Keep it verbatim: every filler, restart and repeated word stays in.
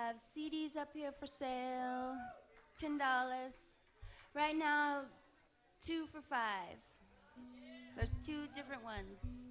have C Ds up here for sale, ten dollars. Right now, two for five. There's two different ones.